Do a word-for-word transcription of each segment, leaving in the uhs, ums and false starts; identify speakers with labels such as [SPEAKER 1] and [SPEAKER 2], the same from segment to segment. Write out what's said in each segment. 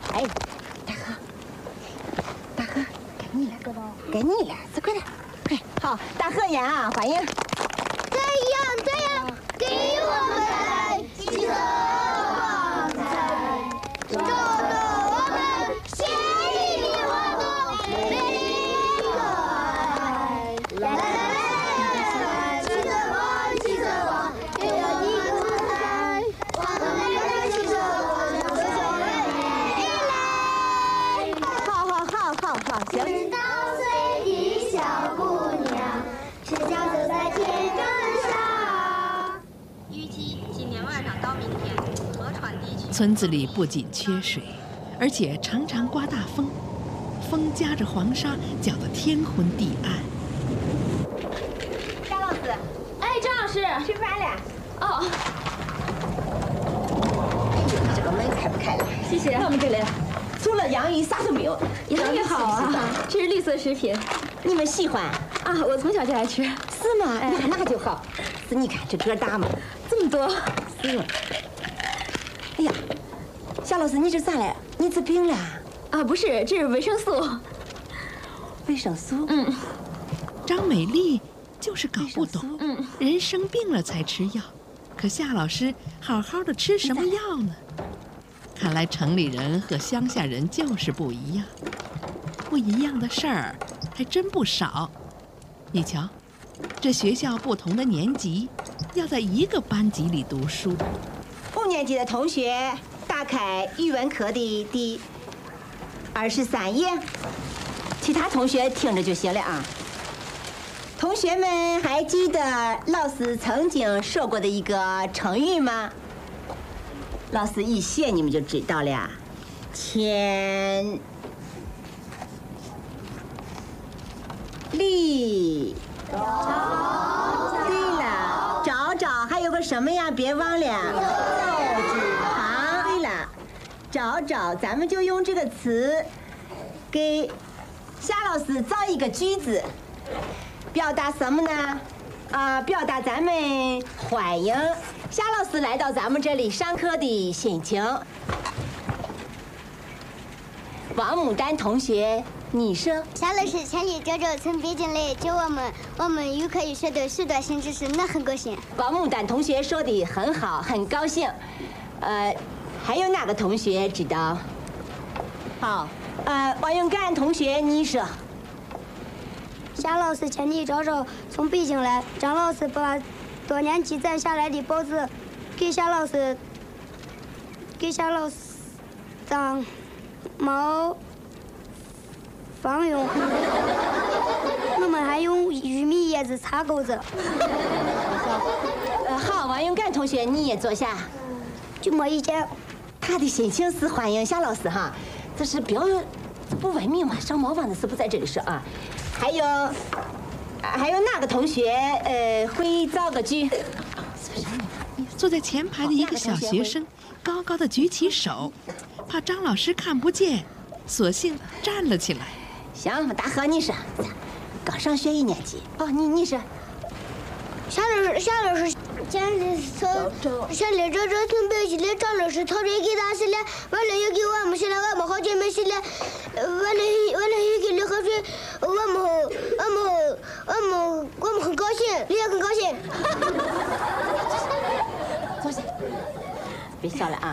[SPEAKER 1] 哎，大河，大河，该你了，该你了，快快点，快！好，大河演啊，欢迎。
[SPEAKER 2] 怎样怎样给我们来金色光彩，照得我们鲜丽活动美丽可爱。来来来来来，金色光，金色光，月亮一个舞台，我们来来金色光，让所有人来。
[SPEAKER 1] 好好好好好，行。
[SPEAKER 2] 十八岁的小姑娘，赤脚走在田埂上。
[SPEAKER 3] 预计今年晚上到明天，河川地区
[SPEAKER 4] 村子里不仅缺水，而且常常刮大风，风夹着黄沙，搅得天昏地暗。
[SPEAKER 1] 张老师，
[SPEAKER 5] 哎，张老师，
[SPEAKER 1] 吃饭了。
[SPEAKER 5] 哦，
[SPEAKER 1] 这个门开不开了？
[SPEAKER 5] 谢谢。
[SPEAKER 1] 我们这里除了洋芋啥都没有。
[SPEAKER 5] 洋芋好啊，这是绿色食品
[SPEAKER 1] 你们喜欢？
[SPEAKER 5] 啊，我从小就爱吃。
[SPEAKER 1] 是吗？那那就好。是你看这个大嘛，
[SPEAKER 5] 这么多，
[SPEAKER 1] 是。哎呀，夏老师，你这咋了？你治病了？
[SPEAKER 5] 啊，不是，这是维生素。
[SPEAKER 1] 维生素？
[SPEAKER 5] 嗯。
[SPEAKER 4] 张美丽就是搞不懂，
[SPEAKER 5] 嗯，
[SPEAKER 4] 人生病了才吃药，可夏老师好好的吃什么药呢？看来城里人和乡下人就是不一样，不一样的事儿还真不少。你瞧，这学校不同的年级要在一个班级里读书。
[SPEAKER 1] 五年级的同学打开语文课的第二十三页，其他同学听着就行了啊。同学们还记得老师曾经说过的一个成语吗？老师一写你们就知道了。千里。对了，找找还有个什么呀？别忘了。好，对了，找找，咱们就用这个词给夏老师造一个句子，表达什么呢？啊，表达咱们欢迎夏老师来到咱们这里上课的心情。王牡丹同学，你说？
[SPEAKER 2] 夏老师前几周周从北京来教我们，我们又可以学到许多新知识，那很高兴。
[SPEAKER 1] 王牡丹同学说的很好，很高兴。呃，还有哪个同学知道？好，呃，王永干同学，你说？
[SPEAKER 2] 夏老师前几周周从北京来，张老师把多年积攒下来的报纸给夏老师，给夏老师当毛防用。我们还用玉米叶子擦钩子。
[SPEAKER 1] 呃，好，王永干同学，你也坐下。
[SPEAKER 2] 就没意见。
[SPEAKER 1] 他的心情是欢迎夏老师哈，这是不要不文明嘛，上茅房的事不在这里说啊。还有，还有哪个同学呃会造个句？
[SPEAKER 4] 坐在前排的一个小学生高高的举起手，怕张老师看不见，索性站了起来。
[SPEAKER 1] 行，大河你说，刚上学一年级哦，你你说。
[SPEAKER 2] 夏老师，夏老师，前里从前里周周从北京来，张老师讨人给他洗了，完了又给我们洗了，我们好久没洗了，完了完了又给刘河水，我们我们我们我们很高兴，你也很高兴。
[SPEAKER 1] 坐下，别笑了啊。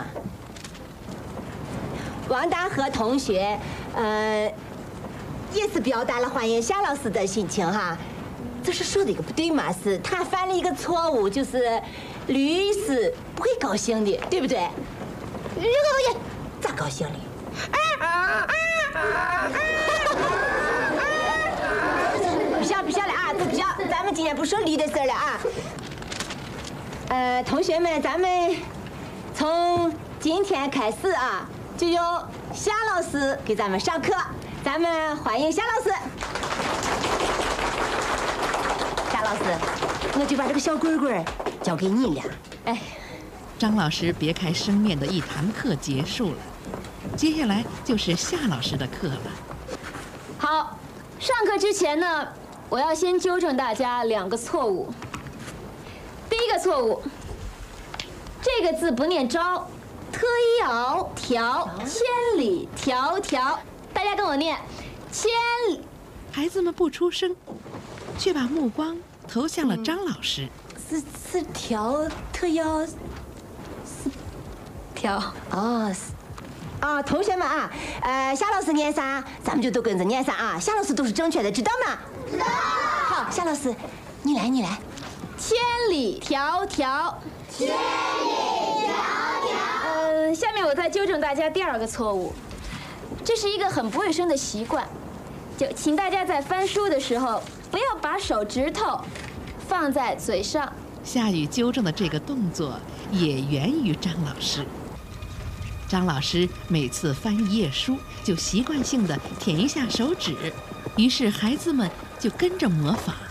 [SPEAKER 1] 王大河同学，呃，也是表达了欢迎夏老师的心情哈。这是说的一个不对嘛？是他犯了一个错误，就是驴是不会高兴的，对不对？驴高兴，咋高兴的？不笑不笑了啊！不笑，咱们今天不说驴的事了啊。呃，同学们，咱们从今天开始啊，就由夏老师给咱们上课，咱们欢迎夏老师。夏老师，我就把这个小棍棍交给你了。哎，
[SPEAKER 4] 张老师别开生面的一堂课结束了，接下来就是夏老师的课了。
[SPEAKER 5] 好，上课之前呢，我要先纠正大家两个错误。第一个错误，这个字不念招， 特窈窕，千里迢迢。大家跟我念，千里。
[SPEAKER 4] 孩子们不出声，却把目光投向了张老师。
[SPEAKER 1] 是是条特窈，是
[SPEAKER 5] 条
[SPEAKER 1] 哦是。啊，同学们啊，呃，夏老师念啥，咱们就都跟着念啥啊。夏老师都是正确的，知道吗？知道。好，夏老师，你来，你来。
[SPEAKER 5] 千里迢迢，
[SPEAKER 2] 千里迢迢。
[SPEAKER 5] 呃，下面我再纠正大家第二个错误，这是一个很不卫生的习惯，就请大家在翻书的时候不要把手指头放在嘴上。
[SPEAKER 4] 夏雨纠正的这个动作也源于张老师。张老师每次翻一页书，就习惯性地舔一下手指，于是孩子们就跟着模仿。